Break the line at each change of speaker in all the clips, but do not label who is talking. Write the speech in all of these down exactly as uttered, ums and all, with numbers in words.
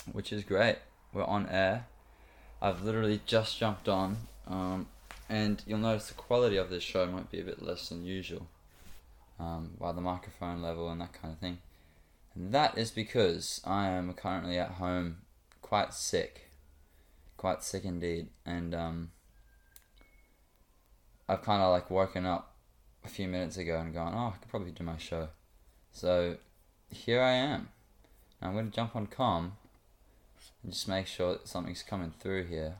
which is great. We're on air. I've literally just jumped on, um, and you'll notice the quality of this show might be a bit less than usual, um, by the microphone level and that kind of thing. And that is because I am currently at home, quite sick, quite sick indeed, and um, I've kind of like woken up a few minutes ago and gone, oh, I could probably do my show. So here I am. Now I'm going to jump on comm and just make sure that something's coming through here.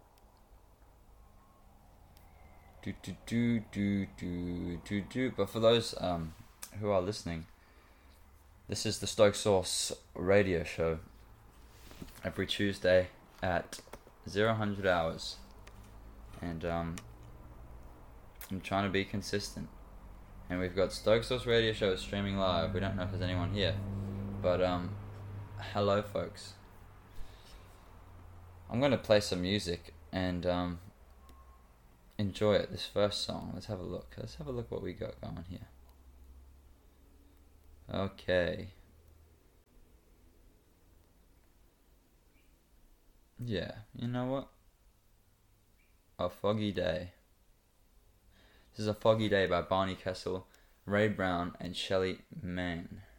Do do do do do do do. But for those um who are listening, this is the Stoke Source radio show every Tuesday at zero hundred hours, and um I'm trying to be consistent. And we've got Stoke Source radio show streaming live. We don't know if there's anyone here, but um hello folks. I'm going to play some music and um, enjoy it. This first song. Let's have a look. Let's have a look what we got going here. Okay. Yeah, you know what? A Foggy Day. This is A Foggy Day by Barney Kessel, Ray Brown, and Shelly Manne.